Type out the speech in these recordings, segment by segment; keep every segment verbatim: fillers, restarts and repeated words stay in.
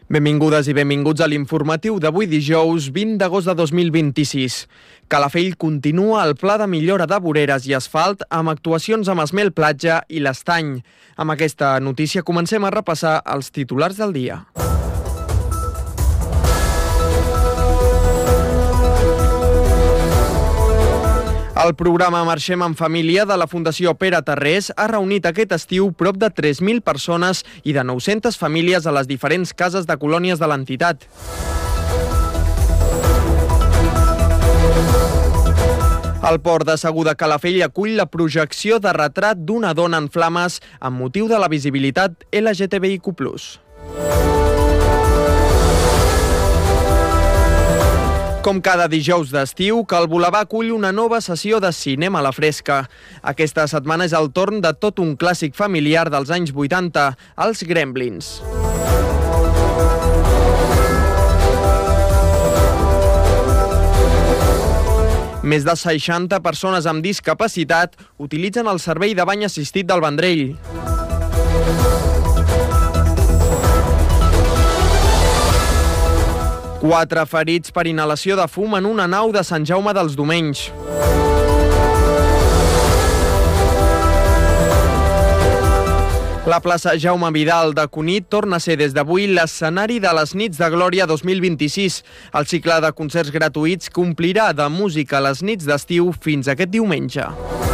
Benvingudes i benvinguts a l'informatiu d'avui dijous vint d'agost de dos mil vint-i-sis. Calafell continua el pla de millora de voreres i asfalt amb actuacions a Masmel Platja i l'Estany. Amb aquesta notícia comencem a repassar els titulars del dia. El programa Marxem en Família de la Fundació Pere Tarrés ha reunit aquest estiu prop de tres mil persones i de nou-centes famílies a les diferents cases de colònies de l'entitat. El port de Segur de Calafell acull la projecció de retrat d'una dona en flames amb motiu de la visibilitat L G T B I Q plus. Com cada dijous d'estiu, Cal Volabà acull una nova sessió de cinema a la fresca. Aquesta setmana és el torn de tot un clàssic familiar dels anys vuitanta, els Gremlins. Més de seixanta persones amb discapacitat utilitzen el servei de bany assistit del Vendrell. Quatre ferits per inhalació de fum en una nau de Sant Jaume dels Domenys. La plaça Jaume Vidal de Cunit torna a ser des d'avui l'escenari de les Nits de Glòria dos mil vint-i-sis. El cicle de concerts gratuïts complirà de música a les nits d'estiu fins aquest diumenge.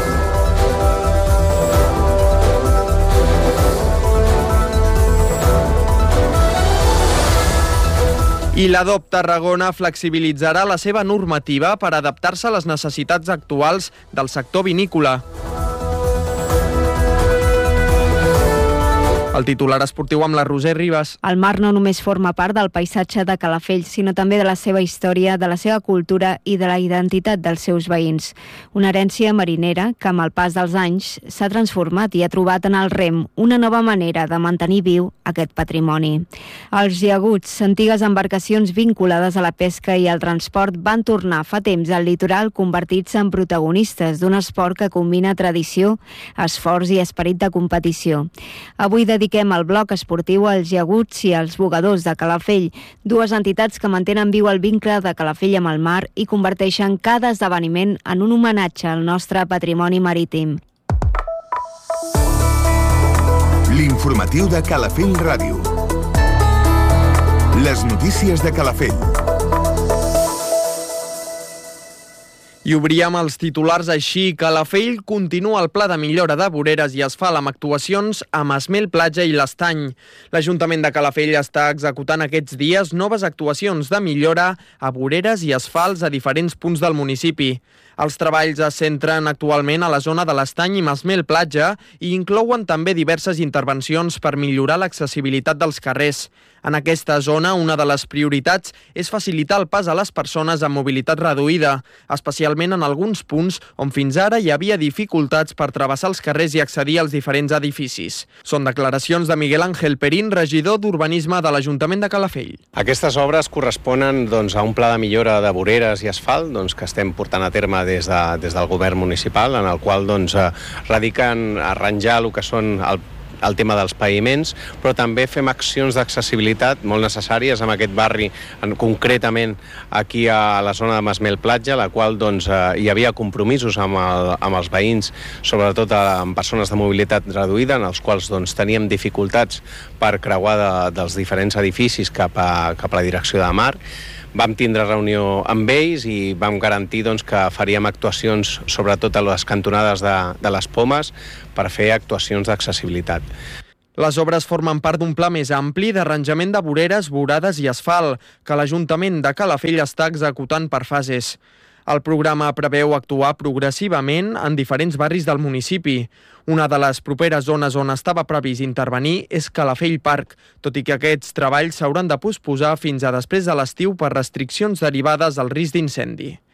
I la D O P Tarragona flexibilitzarà la seva normativa per adaptar-se a les necessitats actuals del sector vinícola. El titular esportiu amb la Roser Ribas. El mar no només forma part del paisatge de Calafell, sinó també de la seva història, de la seva cultura i de la identitat dels seus veïns. Una herència marinera que, amb el pas dels anys, s'ha transformat i ha trobat en el rem una nova manera de mantenir viu aquest patrimoni. Els llaguts, antigues embarcacions vinculades a la pesca i al transport, van tornar fa temps al litoral convertits en protagonistes d'un esport que combina tradició, esforç i esperit de competició. Avui dediquem el bloc esportiu als llaguts i als bugadors de Calafell, dues entitats que mantenen viu el vincle de Calafell amb el mar i converteixen cada esdeveniment en un homenatge al nostre patrimoni marítim. L'informatiu de Calafell Ràdio. Les notícies de Calafell. I obríem els titulars així. Calafell continua el pla de millora de voreres i asfalt amb actuacions a Masmel Platja i l'Estany. L'Ajuntament de Calafell està executant aquests dies noves actuacions de millora a voreres i asfalts a diferents punts del municipi. Els treballs es centren actualment a la zona de l'Estany i Masmel Platja i inclouen també diverses intervencions per millorar l'accessibilitat dels carrers. En aquesta zona, una de les prioritats és facilitar el pas a les persones amb mobilitat reduïda, especialment en alguns punts on fins ara hi havia dificultats per travessar els carrers i accedir als diferents edificis. Són declaracions de Miguel Ángel Perín, regidor d'Urbanisme de l'Ajuntament de Calafell. Aquestes obres corresponen doncs, a un pla de millora de voreres i asfalt doncs, que estem portant a terme des, de, des del govern municipal, en el qual doncs, radiquen arranjar el que són el el tema dels paviments, però també fem accions d'accessibilitat molt necessàries en aquest barri, en, concretament aquí a la zona de Masmel Platja, la qual doncs, eh, hi havia compromisos amb, el, amb els veïns, sobretot amb persones de mobilitat reduïda, en els quals doncs, teníem dificultats per creuar de, dels diferents edificis cap a, cap a la direcció de mar. Vam tindre reunió amb ells i vam garantir doncs, que faríem actuacions sobretot a les cantonades de, de les pomes per fer actuacions d'accessibilitat. Les obres formen part d'un pla més ampli d'arranjament de voreres, vorades i asfalt que l'Ajuntament de Calafell està executant per fases. El programa preveu actuar progressivament en diferents barris del municipi. Una de les properes zones on estava previst intervenir és Calafell Park, tot i que aquests treballs s'hauran de posposar fins a després de l'estiu per restriccions derivades al risc d'incendi.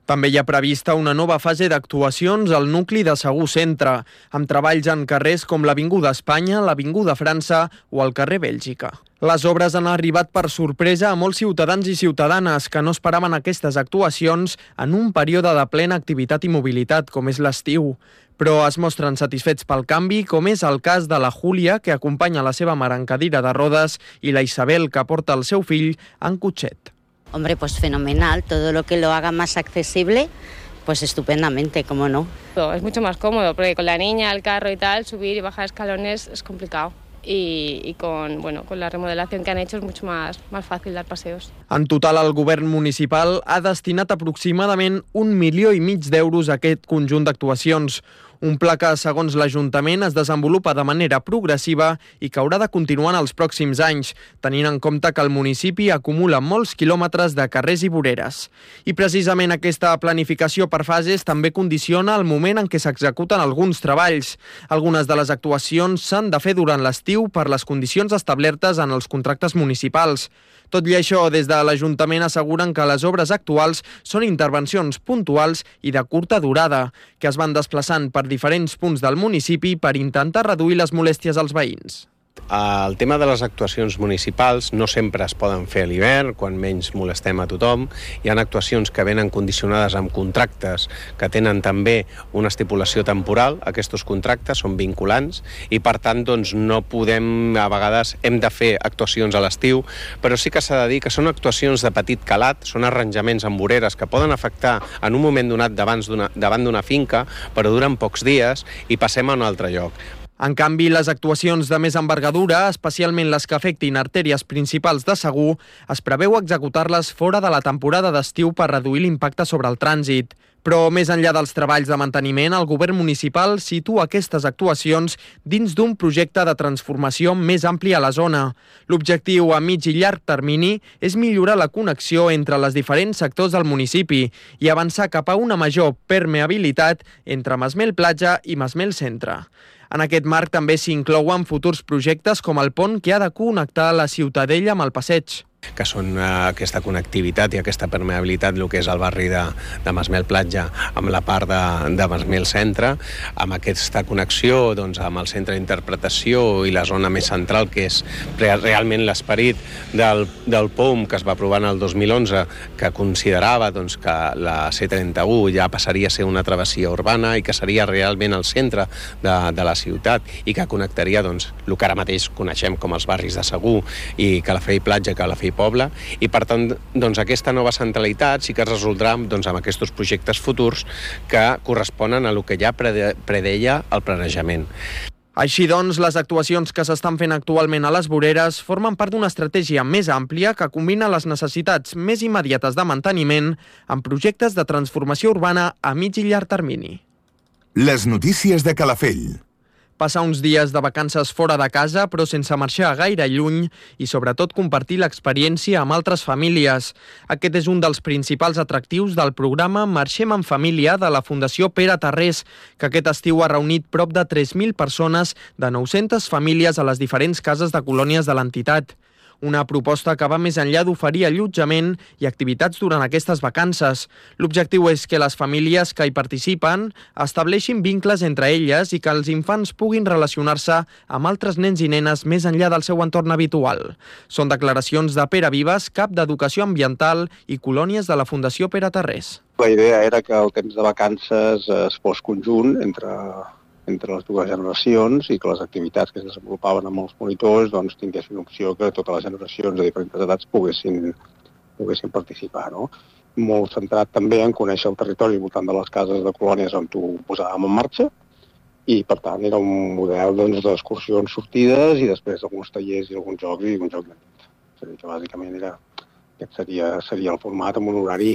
També hi ha prevista una nova fase d'actuacions al nucli de Segur Centre, amb treballs en carrers com l'Avinguda Espanya, l'Avinguda França o el carrer Bèlgica. Les obres han arribat per sorpresa a molts ciutadans i ciutadanes que no esperaven aquestes actuacions en un període de plena activitat i mobilitat, com és l'estiu. Però es mostren satisfets pel canvi, com és el cas de la Júlia, que acompanya la seva mare en cadira de rodes, i la Isabel, que porta el seu fill en cotxet. Hombre, pues fenomenal, todo lo que lo haga más accesible, pues estupendamente, ¿cómo no? Es mucho más cómodo, porque con la niña, el carro y tal, subir y bajar escalones es complicado. Y, y con, bueno, con la remodelación que han hecho es mucho más, más fácil dar paseos. En total, el govern municipal ha destinat aproximadament un milió i mig d'euros a aquest conjunt d'actuacions. Un pla que, segons l'Ajuntament, es desenvolupa de manera progressiva i que haurà de continuar en els pròxims anys, tenint en compte que el municipi acumula molts quilòmetres de carrers i voreres. I precisament aquesta planificació per fases també condiciona el moment en què s'executen alguns treballs. Algunes de les actuacions s'han de fer durant l'estiu per les condicions establertes en els contractes municipals. Tot i això, des de l'Ajuntament asseguren que les obres actuals són intervencions puntuals i de curta durada, que es van desplaçant per diferents punts del municipi per intentar reduir les molèsties als veïns. El tema de les actuacions municipals no sempre es poden fer a l'hivern, quan menys molestem a tothom. Hi ha actuacions que venen condicionades amb contractes que tenen també una estipulació temporal. Aquests contractes són vinculants i, per tant, doncs, no podem, a vegades, hem de fer actuacions a l'estiu, però sí que s'ha de dir que són actuacions de petit calat, són arranjaments amb voreres que poden afectar en un moment donat davant d'una, davant d'una finca, però duren pocs dies i passem a un altre lloc. En canvi, les actuacions de més envergadura, especialment les que afectin artèries principals de Segur, es preveu executar-les fora de la temporada d'estiu per reduir l'impacte sobre el trànsit. Però, més enllà dels treballs de manteniment, el govern municipal situa aquestes actuacions dins d'un projecte de transformació més ampli a la zona. L'objectiu a mig i llarg termini és millorar la connexió entre les diferents sectors del municipi i avançar cap a una major permeabilitat entre Masmel Platja i Masmel Centre. En aquest marc també s'hi inclouen futurs projectes com el pont que ha de connectar la Ciutadella amb el passeig, que són uh, aquesta connectivitat i aquesta permeabilitat, el que és el barri de, de Masmel Platja amb la part de, de Masmel Centre, amb aquesta connexió doncs, amb el centre d'interpretació i la zona més central, que és realment l'esperit del, del P O M que es va aprovar en el dos mil onze, que considerava doncs, que la C trenta-u ja passaria a ser una travessia urbana i que seria realment el centre de, de la ciutat i que connectaria doncs, el que ara mateix coneixem com els barris de Segur i Calafell Platja, Calafell Poble, i per tant doncs, aquesta nova centralitat sí que es resoldrà doncs, amb aquests projectes futurs que corresponen a el que ja predeia el planejament. Així doncs, les actuacions que s'estan fent actualment a les voreres formen part d'una estratègia més àmplia que combina les necessitats més immediates de manteniment amb projectes de transformació urbana a mig i llarg termini. Les notícies de Calafell. Passar uns dies de vacances fora de casa, però sense marxar gaire lluny i, sobretot, compartir l'experiència amb altres famílies. Aquest és un dels principals atractius del programa Marxem en Família de la Fundació Pere Tarrés, que aquest estiu ha reunit prop de tres mil persones de nou-centes famílies a les diferents cases de colònies de l'entitat. Una proposta que va més enllà d'oferir allotjament i activitats durant aquestes vacances. L'objectiu és que les famílies que hi participen estableixin vincles entre elles i que els infants puguin relacionar-se amb altres nens i nenes més enllà del seu entorn habitual. Són declaracions de Pere Vives, cap d'Educació Ambiental i Colònies de la Fundació Pere Tarrés. La idea era que el temps de vacances es fos conjunt entre... entre les dues generacions i que les activitats que es desenvolupaven amb els monitors doncs, tinguessin opció que totes les generacions de diferents edats poguessin, poguessin participar. No? Molt centrat també en conèixer el territori voltant de les cases de colònies on ho posàvem en marxa i, per tant, era un model doncs, d'excursions sortides i després alguns tallers i alguns jocs i un joc de nit. És a dir, que bàsicament era, aquest seria, seria el format amb un horari,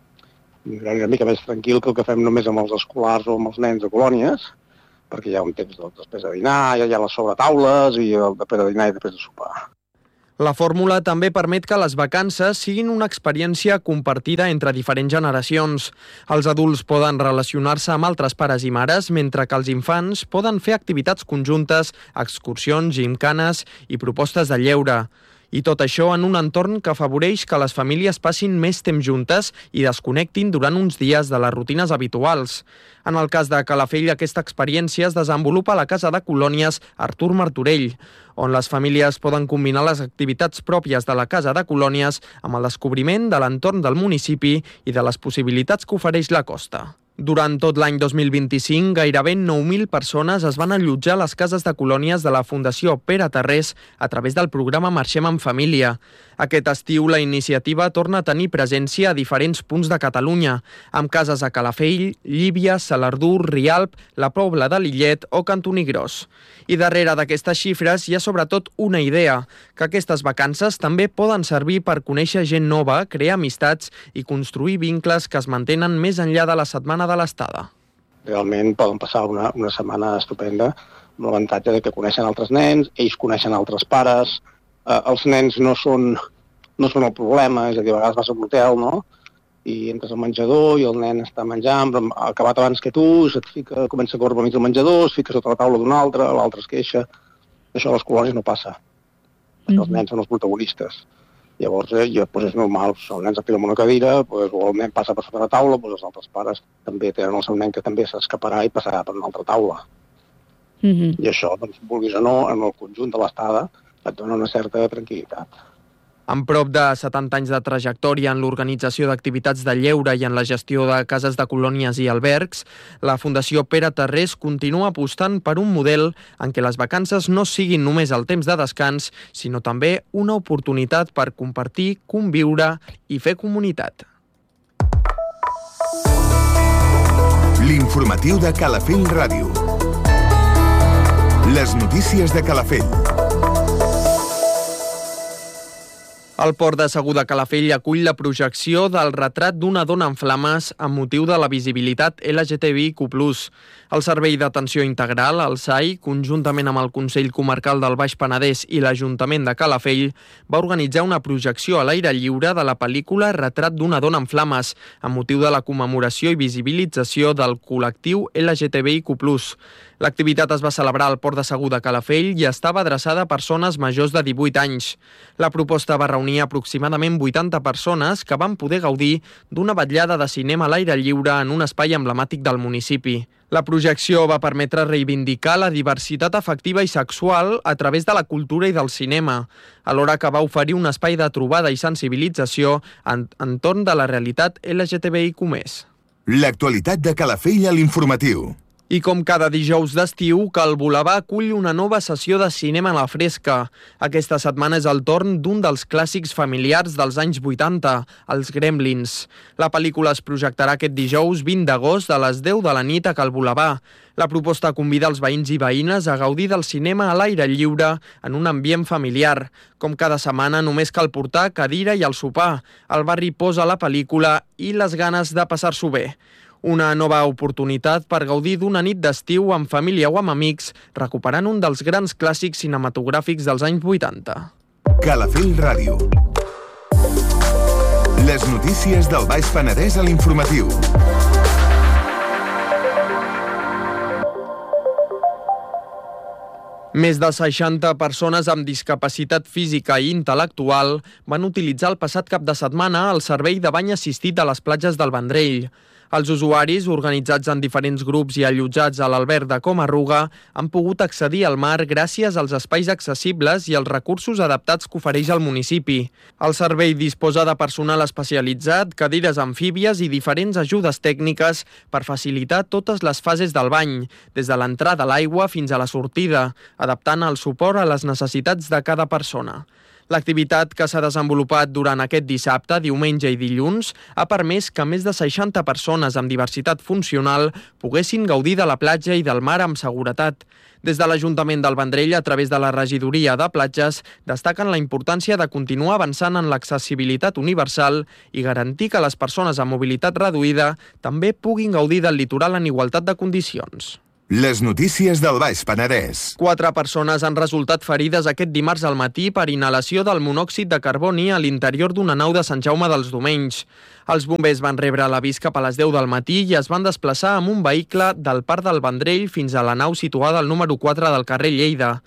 un horari una mica més tranquil que el que fem només amb els escolars o amb els nens de colònies, perquè hi ha un temps doncs, després de dinar, hi ha les sobretaules i el després de dinar i després de sopar. La fórmula també permet que les vacances siguin una experiència compartida entre diferents generacions. Els adults poden relacionar-se amb altres pares i mares, mentre que els infants poden fer activitats conjuntes, excursions, gimcanes i propostes de lleure. I tot això en un entorn que afavoreix que les famílies passin més temps juntes i desconnectin durant uns dies de les rutines habituals. En el cas de Calafell, aquesta experiència es desenvolupa a la Casa de Colònies Artur Martorell, on les famílies poden combinar les activitats pròpies de la Casa de Colònies amb el descobriment de l'entorn del municipi i de les possibilitats que ofereix la costa. Durant tot l'any dos mil vint-i-cinc, gairebé nou mil persones es van allotjar a les cases de colònies de la Fundació Pere Tarrés a través del programa Marxem en Família. Aquest estiu la iniciativa torna a tenir presència a diferents punts de Catalunya, amb cases a Calafell, Llívia, Salardú, Rialp, la Pobla de Lillet o Cantoni Gros. I darrere d'aquestes xifres hi ha sobretot una idea, que aquestes vacances també poden servir per conèixer gent nova, crear amistats i construir vincles que es mantenen més enllà de la setmana de l'estada. Realment poden passar una, una setmana estupenda amb l'avantatge de que coneixen altres nens, ells coneixen altres pares, eh, els nens no són, no són el problema, és a dir, a vegades vas a un hotel, no?, i entres al menjador i el nen està menjant, ha acabat abans que tu, se't fica, comença a córrer pel mig del menjador, es fica sota la taula d'un altre, l'altre es queixa. Això a les colònies no passa, perquè els nens són els protagonistes. Llavors, eh, doncs és normal, si el nen s'afica en una cadira, doncs, o el nen passa per sota la taula, doncs els altres pares també tenen el seu nen que també s'escaparà i passarà per una altra taula. Mm-hmm. I això, doncs, vulguis o no, en el conjunt de l'estada et dona una certa tranquil·litat. Amb prop de setanta anys de trajectòria en l'organització d'activitats de lleure i en la gestió de cases de colònies i albergs, la Fundació Pere Tarrés continua apostant per un model en què les vacances no siguin només el temps de descans, sinó també una oportunitat per compartir, conviure i fer comunitat. L'informatiu de Calafell Ràdio. Les notícies de Calafell. El Port de Segur de Calafell acull la projecció del retrat d'una dona en flames amb motiu de la visibilitat L G T B I Q plus. El Servei d'Atenció Integral, el S A I, conjuntament amb el Consell Comarcal del Baix Penedès i l'Ajuntament de Calafell, va organitzar una projecció a l'aire lliure de la pel·lícula Retrat d'una dona en flames, amb motiu de la commemoració i visibilització del col·lectiu L G T B I Q plus. L'activitat es va celebrar al Port de Segur de Calafell i estava adreçada a persones majors de divuit anys. La proposta va reunir aproximadament vuitanta persones que van poder gaudir d'una vetllada de cinema a l'aire lliure en un espai emblemàtic del municipi. La projecció va permetre reivindicar la diversitat afectiva i sexual a través de la cultura i del cinema, alhora que va oferir un espai de trobada i sensibilització en, entorn de la realitat L G T B I Q més. L'actualitat de Calafell a l'informatiu. I com cada dijous d'estiu, Cal Boulevard acull una nova sessió de cinema a la fresca. Aquesta setmana és el torn d'un dels clàssics familiars dels anys vuitanta, els Gremlins. La pel·lícula es projectarà aquest dijous vint d'agost a les deu de la nit a Cal Boulevard. La proposta convida els veïns i veïnes a gaudir del cinema a l'aire lliure en un ambient familiar. Com cada setmana, només cal portar cadira i el sopar. El barri posa la pel·lícula i les ganes de passar-s'ho bé. Una nova oportunitat per gaudir d'una nit d'estiu amb família o amb amics, recuperant un dels grans clàssics cinematogràfics dels anys vuitanta. Calafell Ràdio. Les notícies del Baix Penedès a l'informatiu. Més de seixanta persones amb discapacitat física i intel·lectual van utilitzar el passat cap de setmana el servei de bany assistit a les platges del Vendrell. Els usuaris, organitzats en diferents grups i allotjats a l'alberg de Comarruga, han pogut accedir al mar gràcies als espais accessibles i als recursos adaptats que ofereix el municipi. El servei disposa de personal especialitzat, cadires amfíbies i diferents ajudes tècniques per facilitar totes les fases del bany, des de l'entrada a l'aigua fins a la sortida, adaptant el suport a les necessitats de cada persona. L'activitat que s'ha desenvolupat durant aquest dissabte, diumenge i dilluns ha permès que més de seixanta persones amb diversitat funcional poguessin gaudir de la platja i del mar amb seguretat. Des de l'Ajuntament del Vendrell, a través de la regidoria de platges, destaquen la importància de continuar avançant en l'accessibilitat universal i garantir que les persones amb mobilitat reduïda també puguin gaudir del litoral en igualtat de condicions. Les notícies del Baix Penedès. Quatre persones han resultat ferides aquest dimarts al matí per inhalació del monòxid de carboni a l'interior d'una nau de Sant Jaume dels Domenys. Els bombers van rebre l'avís cap a les deu del matí i es van desplaçar amb un vehicle del Parc del Vendrell fins a la nau situada al número quatre del carrer Lleida.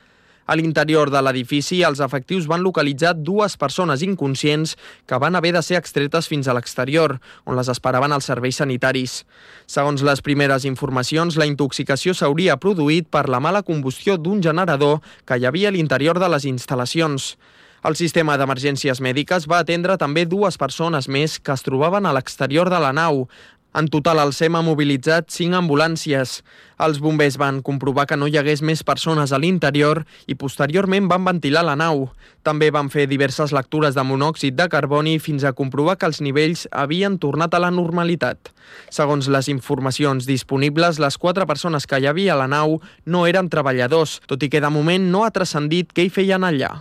A l'interior de l'edifici, els efectius van localitzar dues persones inconscients que van haver de ser extretes fins a l'exterior, on les esperaven els serveis sanitaris. Segons les primeres informacions, la intoxicació s'hauria produït per la mala combustió d'un generador que hi havia a l'interior de les instal·lacions. El sistema d'emergències mèdiques va atendre també dues persones més que es trobaven a l'exterior de la nau. En total, el SEM ha mobilitzat cinc ambulàncies. Els bombers van comprovar que no hi hagués més persones a l'interior i posteriorment van ventilar la nau. També van fer diverses lectures de monòxid de carboni fins a comprovar que els nivells havien tornat a la normalitat. Segons les informacions disponibles, les quatre persones que hi havia a la nau no eren treballadors, tot i que de moment no ha transcendit què hi feien allà.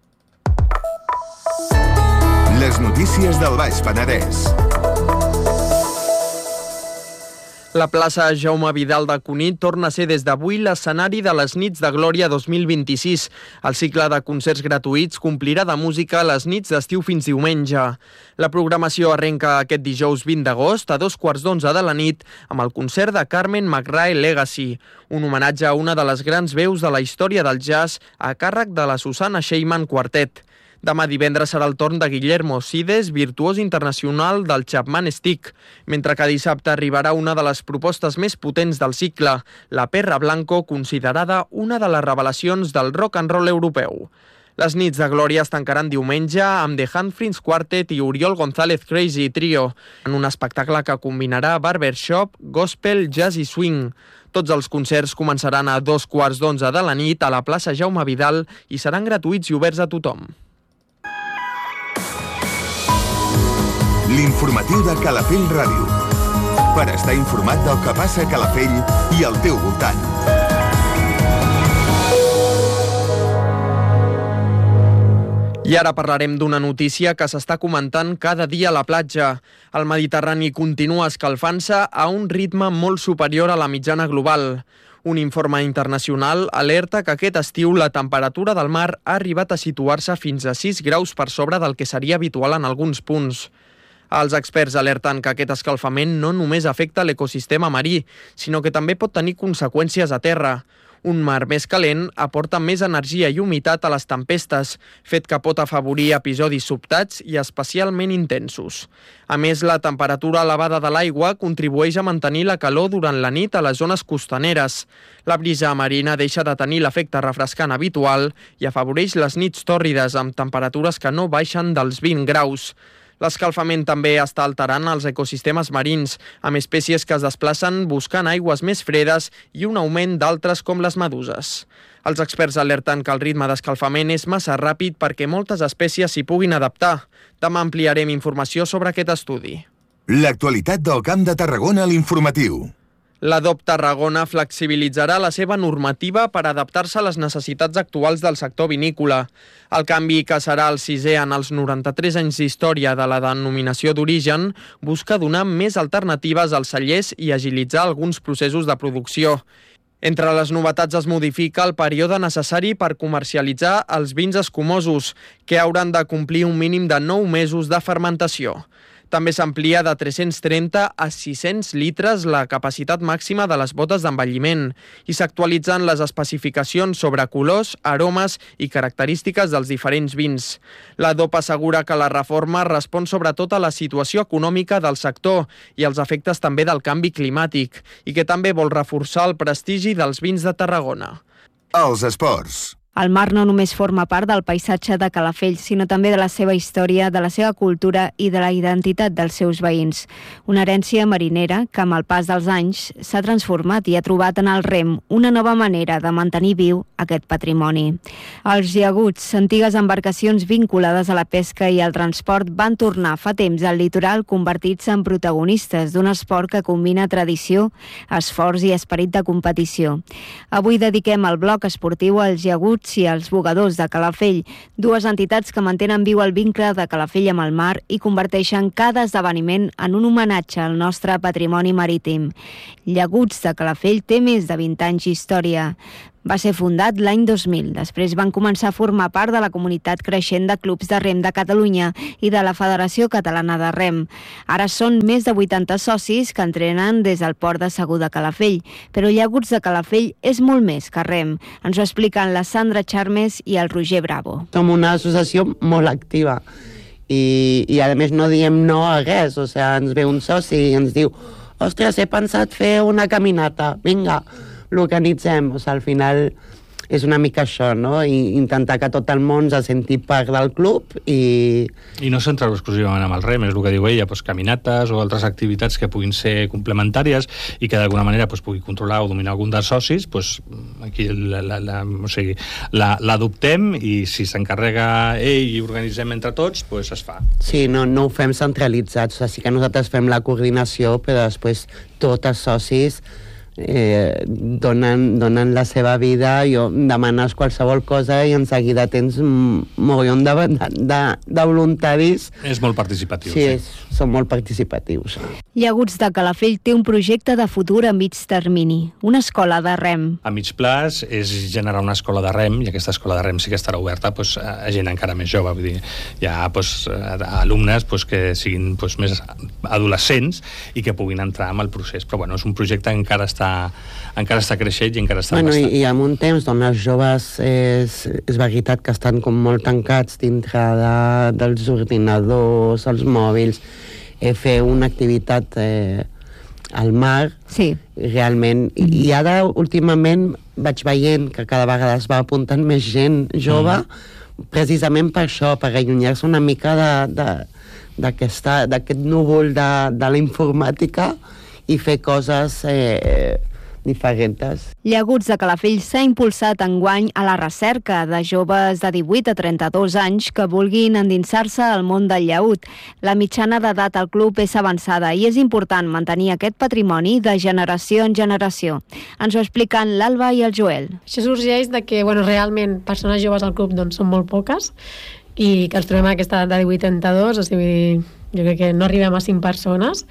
Les notícies del Baix Penedès. La plaça Jaume Vidal de Cunit torna a ser des d'avui l'escenari de les Nits de Glòria dos mil vint-i-sis. El cicle de concerts gratuïts complirà de música les nits d'estiu fins diumenge. La programació arrenca aquest dijous vint d'agost a dos quarts d'onze de la nit amb el concert de Carmen McRae Legacy, un homenatge a una de les grans veus de la història del jazz a càrrec de la Susana Sheiman Quartet. Demà divendres serà el torn de Guillermo Sides, virtuós internacional del Chapman Stick, mentre que dissabte arribarà una de les propostes més potents del cicle, la Perra Blanco, considerada una de les revelacions del rock and roll europeu. Les nits de Glòria es tancaran diumenge amb The Handfrins Quartet i Oriol González Crazy Trio, en un espectacle que combinarà barbershop, gospel, jazz i swing. Tots els concerts començaran a dos quarts d'onze de la nit a la plaça Jaume Vidal i seran gratuïts i oberts a tothom. L'informatiu de Calafell Ràdio. Per estar informat del que passa a Calafell i al teu voltant. I ara parlarem d'una notícia que s'està comentant cada dia a la platja. El Mediterrani continua escalfant-se a un ritme molt superior a la mitjana global. Un informe internacional alerta que aquest estiu la temperatura del mar ha arribat a situar-se fins a sis graus per sobre del que seria habitual en alguns punts. Els experts alerten que aquest escalfament no només afecta l'ecosistema marí, sinó que també pot tenir conseqüències a terra. Un mar més calent aporta més energia i humitat a les tempestes, fet que pot afavorir episodis sobtats i especialment intensos. A més, la temperatura elevada de l'aigua contribueix a mantenir la calor durant la nit a les zones costaneres. La brisa marina deixa de tenir l'efecte refrescant habitual i afavoreix les nits tòrrides amb temperatures que no baixen dels vint graus. L'escalfament també està alterant els ecosistemes marins, amb espècies que es desplacen buscant aigües més fredes i un augment d'altres com les meduses. Els experts alerten que el ritme d'escalfament és massa ràpid perquè moltes espècies s'hi puguin adaptar. Demà ampliarem informació sobre aquest estudi. L'actualitat del Camp de Tarragona a l'informatiu. La D O P Tarragona flexibilitzarà la seva normativa per adaptar-se a les necessitats actuals del sector vinícola. El canvi, que serà el sisè en els noranta-tres anys d'història de la denominació d'origen, busca donar més alternatives als cellers i agilitzar alguns processos de producció. Entre les novetats es modifica el període necessari per comercialitzar els vins escumosos, que hauran de complir un mínim de nou mesos de fermentació. També s'amplia de tres-cents trenta a sis-cents litres la capacitat màxima de les botes d'envelliment i s'actualitzen les especificacions sobre colors, aromes i característiques dels diferents vins. La D O P assegura que la reforma respon sobretot a la situació econòmica del sector i als efectes també del canvi climàtic i que també vol reforçar el prestigi dels vins de Tarragona. Els esports. El mar no només forma part del paisatge de Calafell, sinó també de la seva història, de la seva cultura i de la identitat dels seus veïns. Una herència marinera que, amb el pas dels anys, s'ha transformat i ha trobat en el rem una nova manera de mantenir viu aquest patrimoni. Els llaguts, antigues embarcacions vinculades a la pesca i al transport, van tornar fa temps al litoral convertits en protagonistes d'un esport que combina tradició, esforç i esperit de competició. Avui dediquem el bloc esportiu als llaguts i els bugadors de Calafell, dues entitats que mantenen viu el vincle de Calafell amb el mar i converteixen cada esdeveniment en un homenatge al nostre patrimoni marítim. Llaguts de Calafell té més de vint anys d'història. Va ser fundat l'any dos mil. Després van començar a formar part de la comunitat creixent de clubs de rem de Catalunya i de la Federació Catalana de Rem. Ara són més de vuitanta socis que entrenen des del port de Segur de Calafell, però Llaguts de Calafell és molt més que rem. Ens ho expliquen la Sandra Charmes i el Roger Bravo. Som una associació molt activa i, i a més no diem no a res, o sigui, ens ve un soci i ens diu ostres, he pensat fer una caminata, vinga, l'organitzem. O sigui, al final és una mica això, no? I intentar que tot el món se senti part del club i... I no centrar-ho exclusivament amb el rem, és el que diu ella, doncs, caminates o altres activitats que puguin ser complementàries i que d'alguna manera doncs, pugui controlar o dominar algun dels socis, doncs, aquí la, la, la, o sigui, la, l'adoptem i si s'encarrega ell i organitzem entre tots, doncs es fa. Sí, no, no ho fem centralitzat, o sigui, sí que nosaltres fem la coordinació, però després tots els socis Eh, donen, donen la seva vida, jo demanes qualsevol cosa i en seguida tens un mogollon de, de, de, de voluntaris. És molt participatiu. Sí, és, són molt participatius. Llaguts de Calafell té un projecte de futur a mig termini, una escola de rem. A mig plaç és generar una escola de rem i aquesta escola de rem sí que estarà oberta doncs, a gent encara més jove, vull dir, hi ha doncs, alumnes doncs, que siguin doncs, més adolescents i que puguin entrar en el procés, però bueno, és un projecte que encara està encara està creixent i encara està bueno, bastant. I, i en un temps on els joves és, és veritat que estan com molt tancats dintre de, dels ordinadors, els mòbils, eh, fer una activitat eh, al mar, sí. Realment, i ara últimament vaig veient que cada vegada es va apuntant més gent jove, mm. precisament per això, per allunyar-se una mica de, de, d'aquesta, d'aquest núvol de, de la informàtica i fer coses eh, diferents. Llaguts de Calafell s'ha impulsat enguany a la recerca de joves de divuit a trenta-dos anys que vulguin endinsar-se al món del llaüt. La mitjana d'edat al club és avançada i és important mantenir aquest patrimoni de generació en generació. Ens ho expliquen l'Alba i el Joel. Això sorgeix de que bueno, realment persones joves al club doncs, són molt poques i que ens trobem a aquesta edat de divuit a trenta-dos, o sigui, jo crec que no arribem a cinc persones.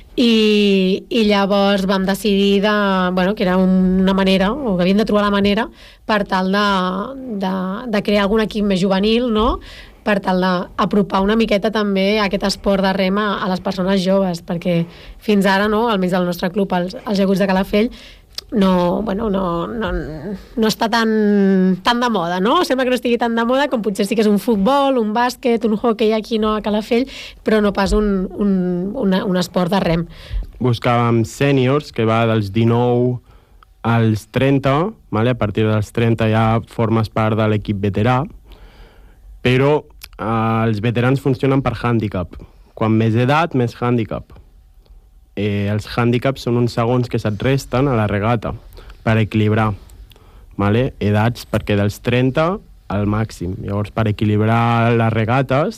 I, i llavors vam decidir de, bueno, que era una manera, o que havíem de trobar la manera per tal de, de, de crear algun equip més juvenil, no? Per tal d'apropar una miqueta també aquest esport de rem a, a les persones joves, perquè fins ara, no, almenys del nostre club, els, els Llaguts de Calafell, no, bueno, no, no, no està tan, tan de moda, no? Sembla que no estigui tan de moda com potser sí que és un futbol, un bàsquet, un hoquei aquí no a Calafell, però no pas un, un, una, un esport de rem. Buscàvem sèniors, que va dels dinou als trenta, vale? A partir dels trenta ja formes part de l'equip veterà, però eh, els veterans funcionen per hàndicap. Quan més edat, més hàndicap. Eh, els hàndicaps són uns segons que se't resten a la regata per equilibrar, vale? Edats perquè dels trenta al màxim. Llavors, per equilibrar les regates,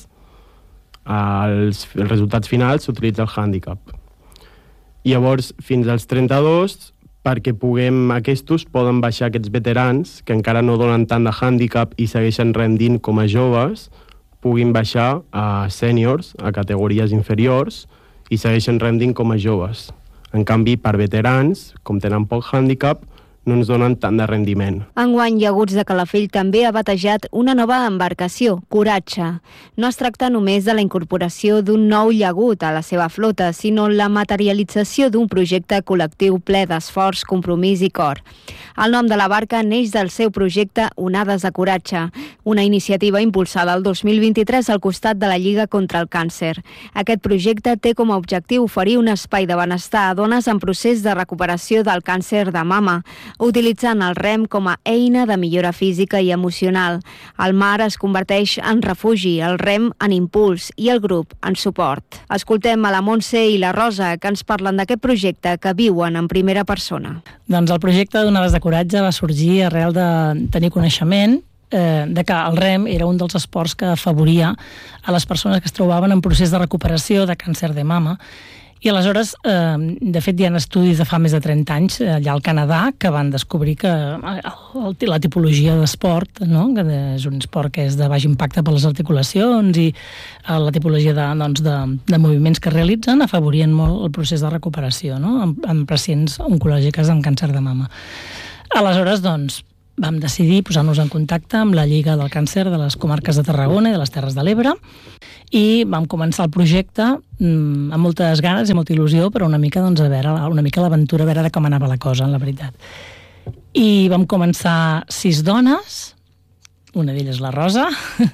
els, els resultats finals s'utilitza el hàndicap. Llavors, fins als trenta-dos, perquè puguem, aquests poden baixar aquests veterans que encara no donen tant de hàndicap i segueixen rendint com a joves, puguin baixar a sèniors, a categories inferiors, i segueixen rendint com a joves. En canvi, per veterans, com tenen poc hàndicap, no ens donen tant de rendiment. Enguany, Llaguts de Calafell també ha batejat una nova embarcació, Coratge. No es tracta només de la incorporació d'un nou llagut a la seva flota, sinó la materialització d'un projecte col·lectiu ple d'esforç, compromís i cor. El nom de la barca neix del seu projecte Onades de Coratge, una iniciativa impulsada el dos mil vint-i-tres al costat de la Lliga contra el Càncer. Aquest projecte té com a objectiu oferir un espai de benestar a dones en procés de recuperació del càncer de mama, utilitzant el rem com a eina de millora física i emocional. El mar es converteix en refugi, el rem en impuls i el grup en suport. Escoltem a la Montse i la Rosa, que ens parlen d'aquest projecte que viuen en primera persona. Doncs el projecte d'Onades de Coratge va sorgir arrel de tenir coneixement eh, de que el rem era un dels esports que afavoria a les persones que es trobaven en procés de recuperació de càncer de mama. I aleshores, eh, de fet, hi ha estudis de fa més de trenta anys allà al Canadà que van descobrir que el, la tipologia d'esport, no? Que és un esport que és de baix impacte per les articulacions i eh, la tipologia de, doncs, de, de moviments que realitzen afavorien molt el procés de recuperació, no? en, en pacients oncològiques amb càncer de mama. Aleshores, doncs, vam decidir posar-nos en contacte amb la Lliga del Càncer de les comarques de Tarragona i de les Terres de l'Ebre i vam començar el projecte mmm, amb moltes ganes i molta il·lusió, però una mica, doncs, a veure, una mica l'aventura, a veure com anava la cosa, la veritat. I vam començar sis dones, una d'elles la Rosa,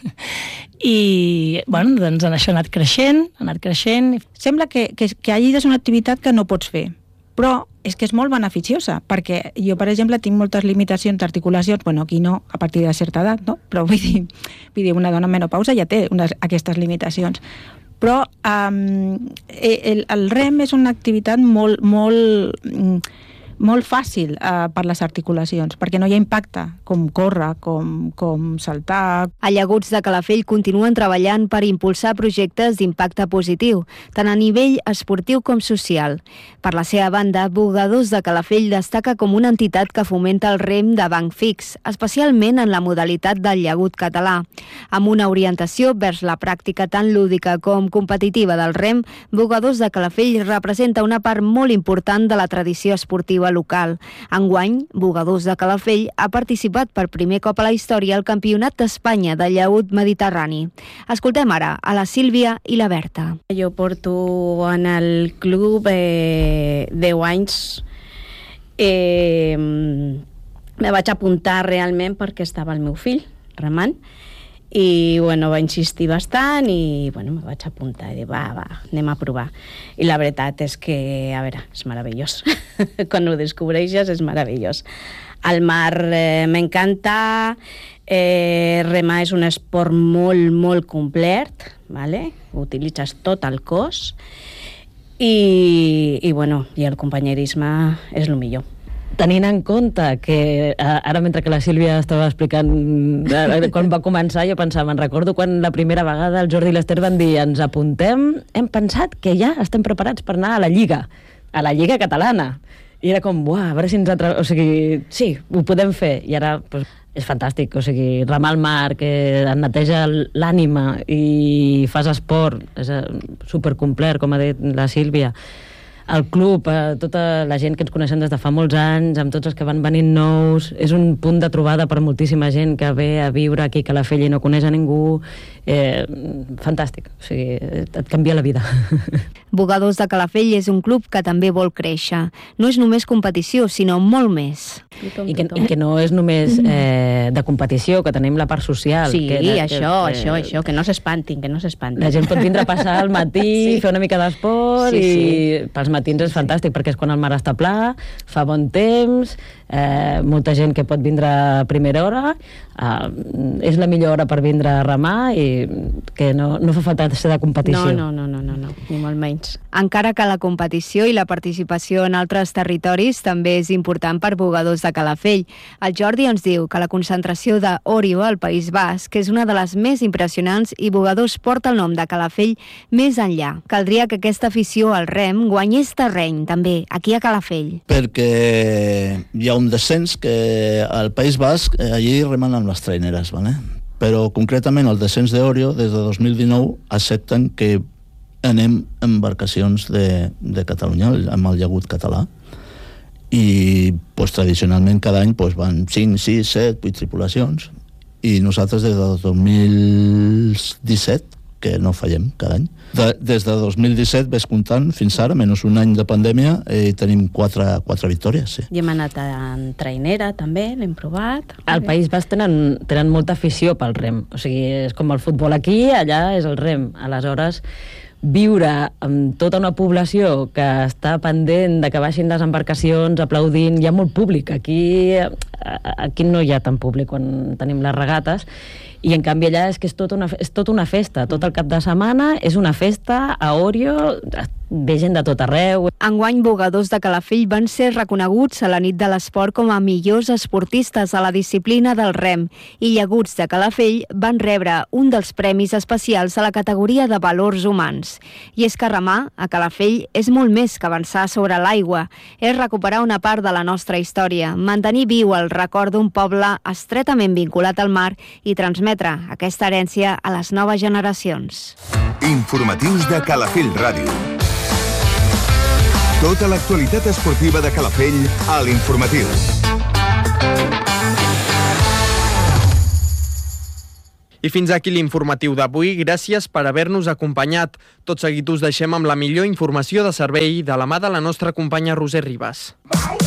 i bueno, doncs en això ha anat creixent, ha anat creixent. Sembla que, que, que allí és una activitat que no pots fer, però és que és molt beneficiosa, perquè jo, per exemple, tinc moltes limitacions d'articulacions, bueno, aquí no, a partir de certa edat, no? Però vull dir, vull dir una dona en menopausa ja té unes, aquestes limitacions. Però um, el, el rem és una activitat molt, molt, molt fàcil uh, per les articulacions, perquè no hi ha impacte, com córrer, com, com saltar. A Llaguts de Calafell continuen treballant per impulsar projectes d'impacte positiu, tant a nivell esportiu com social. Per la seva banda, Bugadors de Calafell destaca com una entitat que fomenta el rem de banc fix, especialment en la modalitat del llagut català. Amb una orientació vers la pràctica tan lúdica com competitiva del rem, Bugadors de Calafell representa una part molt important de la tradició esportiva local. Enguany, Bugadors de Calafell ha participat per primer cop a la història al Campionat d'Espanya de llagut mediterrani. Escoltem ara a la Sílvia i la Berta. Jo porto en el club eh, deu anys. Eh, me vaig apuntar realment perquè estava el meu fill remant i bueno, va insistir bastant i bueno, me vaig apuntar i dir, va, va, anem a provar. I la veritat és que, a veure, és meravellós. Quan ho descobreixes és meravellós. El mar eh, m'encanta, eh, remar és un esport molt, molt complet, vale? Utilitzes tot el cos i, i, bueno, i el companyerisme és el millor. Tenint en compte que ara, mentre que la Sílvia estava explicant quan va començar, jo pensava, me'n recordo quan la primera vegada el Jordi i l'Ester van dir ens apuntem, hem pensat que ja estem preparats per anar a la Lliga, a la Lliga catalana. I era com, buah, a veure si ens atre... O sigui, sí, ho podem fer. I ara, pues, és fantàstic, o sigui, remar al mar, que et neteja l'ànima i fas esport, és supercomplet, com ha dit la Sílvia. El club, eh, tota la gent que ens coneixem des de fa molts anys, amb tots els que van venint nous, és un punt de trobada per moltíssima gent que ve a viure aquí a Calafell i no coneix a ningú. Eh, fantàstic, o sigui, et canvia la vida. Bugadors de Calafell és un club que també vol créixer. No és només competició, sinó molt més. I que, i que no és només eh, de competició, que tenim la part social. Sí, que, això, que, això, eh, això, que no s'espantin, que no s'espantin. La gent pot vindre a passar al matí, sí. Fer una mica d'esport, sí, sí. I pels matins és fantàstic, perquè és quan el mar està pla, fa bon temps, eh, molta gent que pot vindre a primera hora, eh, és la millor hora per vindre a remar i que no, no fa falta ser de competició. No, no, no, no, no, ni molt menys. Encara que la competició i la participació en altres territoris també és important per Bugadors de Calafell. El Jordi ens diu que la concentració d'Orio al País Basc és una de les més impressionants i Bugadors porta el nom de Calafell més enllà. Caldria que aquesta afició al rem guanyés terreny, també, aquí a Calafell. Perquè hi ha un descens que al País Basc, allí remen amb les traineres, ¿vale? Però concretament el descens d'Orio, des de dos mil dinou, accepten que anem en embarcacions de, de Catalunya, amb el llagut català. I pues, tradicionalment cada any pues, van cinc, sis, set, vuit tripulacions. I nosaltres des de dos mil disset, que no fallem cada any, de, des de dos mil disset ves comptant fins ara, menys un any de pandèmia, i tenim quatre, quatre victòries. Sí. I hem anat en trainera també, l'hem provat. Al País Basc tenen, tenen molta afició pel rem, o sigui, és com el futbol aquí, allà és el rem. Aleshores, viure amb tota una població que està pendent de que baixin les embarcacions aplaudint, hi ha molt públic. Aquí, aquí no hi ha tant públic quan tenim les regates, i en canvi allà és que és tota una, és tota una festa, tot el cap de setmana és una festa a Orio, ve gent de tot arreu. Enguany, Bugadors de Calafell van ser reconeguts a la nit de l'esport com a millors esportistes a la disciplina del rem i Llaguts de Calafell van rebre un dels premis especials a la categoria de valors humans. I és que remar a Calafell és molt més que avançar sobre l'aigua, és recuperar una part de la nostra història, mantenir viu el record d'un poble estretament vinculat al mar i transmetre aquesta herència a les noves generacions. Informatius de Calafell Ràdio. Tota l'actualitat esportiva de Calafell a l'Informatiu. I fins aquí l'informatiu d'avui. Gràcies per haver-nos acompanyat. Tot seguit us deixem amb la millor informació de servei de la mà de la nostra companya Roser Ribas.